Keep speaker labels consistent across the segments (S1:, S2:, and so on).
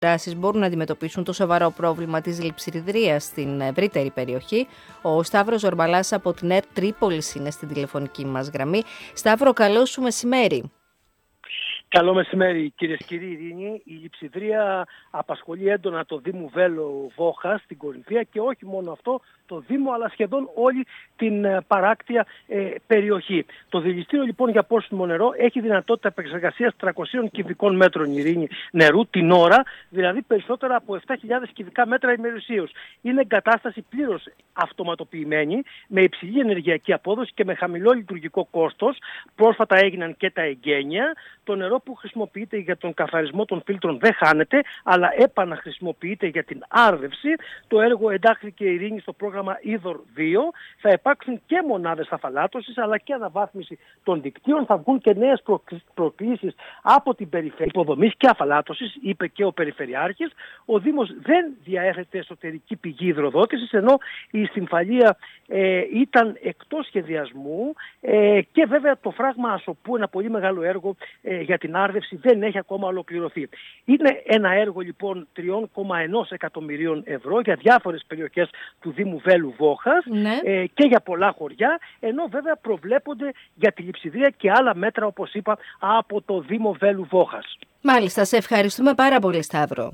S1: μπορούν να αντιμετωπίσουν το σοβαρό πρόβλημα της λειψιδρίας στην ευρύτερη περιοχή. Ο Σταύρος Ζορμπαλάς από την ΕΡΤ Τρίπολης είναι στην τηλεφωνική μας γραμμή. Σταύρο, καλό σου μεσημέρι.
S2: Καλό μεσημέρι, κυρίες και κύριοι. Ειρήνη, η λειψιδρία απασχολεί έντονα το Δήμο Βέλο Βόχα στην Κορινθία και όχι μόνο αυτό το Δήμο, αλλά σχεδόν όλη την παράκτια περιοχή. Το δηληστήριο λοιπόν για πόσιμο νερό έχει δυνατότητα επεξεργασίας 300 κυβικών μέτρων, Ειρήνη, νερού την ώρα, δηλαδή περισσότερα από 7.000 κυβικά μέτρα ημερησίως. Είναι εγκατάσταση πλήρως αυτοματοποιημένη, με υψηλή ενεργειακή απόδοση και με χαμηλό λειτουργικό κόστος. Πρόσφατα έγιναν και τα εγγένεια. Το νερό που χρησιμοποιείται για τον καθαρισμό των φίλτρων δεν χάνεται, αλλά επαναχρησιμοποιείται για την άρδευση. Το έργο εντάχθηκε, Ειρήνη, στο πρόγραμμα Είδωρ 2. Θα υπάρξουν και μονάδες αφαλάτωσης, αλλά και αναβάθμιση των δικτύων. Θα βγουν και νέες προκλήσεις από την περιφέρεια υποδομής και αφαλάτωσης, είπε και ο Περιφερειάρχης. Ο Δήμος δεν διαέθετε εσωτερική πηγή υδροδότησης, ενώ η Στυμφαλία ήταν εκτός σχεδιασμού και βέβαια το φράγμα Ασοπού, ένα πολύ μεγάλο έργο για την άρδευση, δεν έχει ακόμα ολοκληρωθεί. Είναι ένα έργο λοιπόν 3,1 εκατομμυρίων ευρώ για διάφορες περιοχές του Δήμου Βέλου Βόχας, και για πολλά χωριά, ενώ βέβαια προβλέπονται για τη λειψιδρία και άλλα μέτρα, όπως είπα, από το Δήμο Βέλου Βόχας.
S1: Μάλιστα, σε ευχαριστούμε πάρα πολύ, Σταύρο.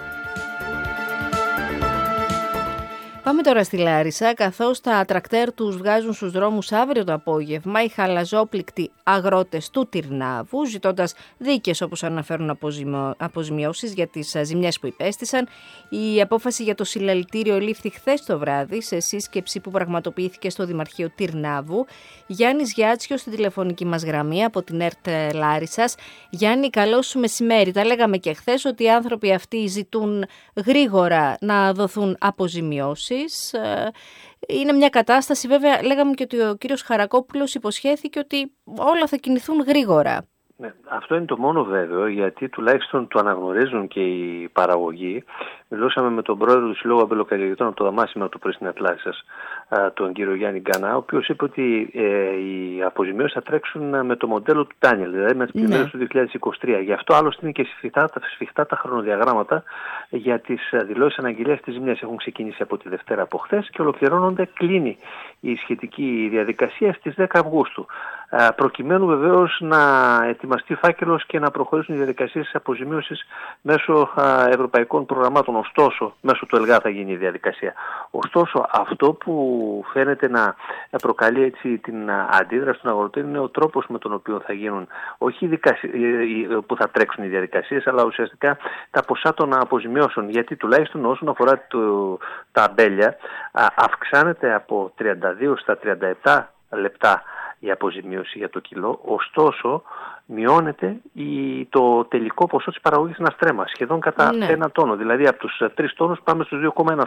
S1: Πάμε τώρα στη Λάρισα, καθώς τα τρακτέρ τους βγάζουν στους δρόμους αύριο το απόγευμα οι χαλαζόπληκτοι αγρότες του Τυρνάβου, ζητώντας δίκες, όπως αναφέρουν, αποζημιώσεις για τις ζημιές που υπέστησαν. Η απόφαση για το συλλαλητήριο λήφθη χθες το βράδυ σε σύσκεψη που πραγματοποιήθηκε στο Δημαρχείο Τυρνάβου. Γιάννης Γιάτσιος στην τηλεφωνική μας γραμμή από την ΕΡΤ Λάρισσας. Γιάννη, καλό σου μεσημέρι. Τα λέγαμε και χθες ότι οι άνθρωποι αυτοί ζητούν γρήγορα να δοθούν αποζημιώσεις. Είναι μια κατάσταση, βέβαια, λέγαμε και ότι ο κύριος Χαρακόπουλος υποσχέθηκε ότι όλα θα κινηθούν γρήγορα.
S3: Ναι, αυτό είναι το μόνο βέβαιο, γιατί τουλάχιστον το αναγνωρίζουν και οι παραγωγοί. Μιλούσαμε με τον πρόεδρο του Συλλόγου Αμπελοκαλλιεργητών από το Δαμάσιμα του πρωί στην Ατλάσσας, τον κύριο Γιάννη Γκανά, ο οποίος είπε ότι οι αποζημιώσεις θα τρέξουν με το μοντέλο του Ντάνιελ, δηλαδή με τις πλημμύρες του 2023. Γι' αυτό άλλωστε είναι και σφιχτά τα χρονοδιαγράμματα για τις δηλώσεις αναγγελίας της ζημιάς. Έχουν ξεκινήσει από τη Δευτέρα από χθες και ολοκληρώνονται, κλείνει η σχετική διαδικασία στις 10 Αυγούστου. Προκειμένου βεβαίως να ετοιμαστεί φάκελος και να προχωρήσουν οι διαδικασίες της αποζημίωσης μέσω ευρωπαϊκών προγραμμάτων. Ωστόσο, μέσω του ΕΛΓΑ θα γίνει η διαδικασία. Ωστόσο, αυτό που φαίνεται να προκαλεί έτσι την αντίδραση των αγροτών είναι ο τρόπος με τον οποίο θα γίνουν, όχι που θα τρέξουν οι διαδικασίες, αλλά ουσιαστικά τα ποσά των αποζημιώσεων. Γιατί τουλάχιστον όσον αφορά τα αμπέλια, αυξάνεται από 32 στα 37 λεπτά η αποζημίωση για το κιλό, ωστόσο μειώνεται το τελικό ποσό της παραγωγής αναστρέμα, σχεδόν κατά 1 τόνο. Δηλαδή από τους 3 τόνους πάμε στους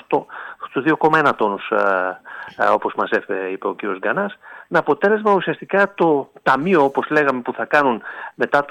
S3: 2,1 τόνους, όπως μας είπε ο κύριος Γκανάς, με αποτέλεσμα ουσιαστικά το ταμείο, όπως λέγαμε, που θα κάνουν μετά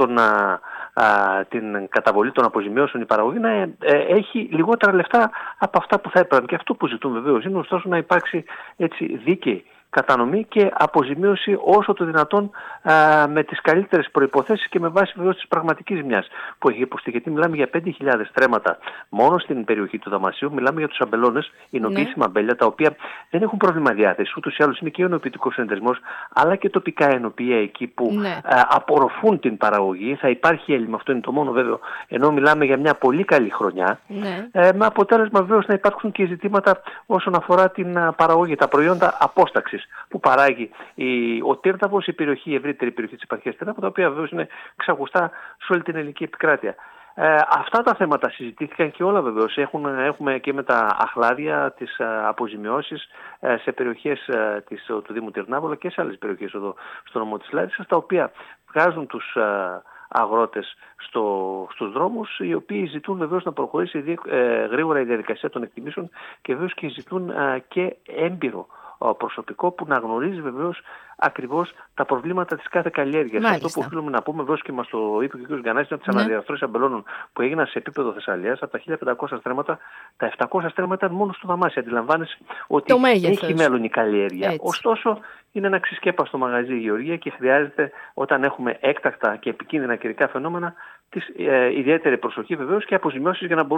S3: την καταβολή των αποζημιώσεων η παραγωγή, να έχει λιγότερα λεφτά από αυτά που θα έπρεπε. Και αυτό που ζητούν βεβαίως είναι ωστόσο να υπάρξει έτσι δίκαιη κατανομή και αποζημίωση όσο το δυνατόν με τις καλύτερες προϋποθέσεις και με βάση βεβαίως της πραγματικής ζημιάς που έχει υποστεί. Γιατί μιλάμε για 5.000 στρέμματα μόνο στην περιοχή του Δαμασίου, μιλάμε για τους αμπελώνες, εινοποιήσιμα αμπέλια, τα οποία δεν έχουν πρόβλημα διάθεσης. Ούτως ή άλλως είναι και ο ενοποιητικός συνεταιρισμός, αλλά και τοπικά ενοποιεία εκεί που απορροφούν την παραγωγή. Θα υπάρχει έλλειμμα, αυτό είναι το μόνο βέβαιο, ενώ μιλάμε για μια πολύ καλή χρονιά. Με αποτέλεσμα βεβαίως να υπάρξουν και ζητήματα όσον αφορά την παραγωγή, τα προϊόντα απόσταξης που παράγει ο Τύρναβος, η ευρύτερη περιοχή της επαρχίας Τύρναβου, τα οποία βεβαίως είναι ξακουστά σε όλη την ελληνική επικράτεια. Αυτά τα θέματα συζητήθηκαν και όλα βεβαίως. Έχουμε και με τα αχλάδια, τις αποζημιώσεις σε περιοχές του Δήμου Τυρνάβου, αλλά και σε άλλες περιοχές εδώ στο νομό της Λάρισσας, τα οποία βγάζουν τους αγρότες στους δρόμους, οι οποίοι ζητούν βεβαίως να προχωρήσει γρήγορα η διαδικασία των εκτιμήσεων και βεβαίως και ζητούν και έμπειρο προσωπικό που να γνωρίζει βεβαίως ακριβώς τα προβλήματα της κάθε καλλιέργειας. Αυτό που οφείλουμε να πούμε, βεβαίως και μας το είπε και ο κ. Γκανάσης, είναι από τις αναδιαρθρώσεις αμπελώνων που έγιναν σε επίπεδο Θεσσαλίας, από τα 1.500 στρέμματα, τα 700 στρέμματα ήταν μόνο στο Δαμάσι. Αντιλαμβάνεσαι ότι έχει μέλλον η καλλιέργεια. Ωστόσο, είναι ένα ξεσκέπαστο μαγαζί η γεωργία και χρειάζεται, όταν έχουμε έκτακτα και επικίνδυνα καιρικά φαινόμενα, ιδιαίτερη προσοχή βεβαίως και αποζημιώσεις για να μπορούν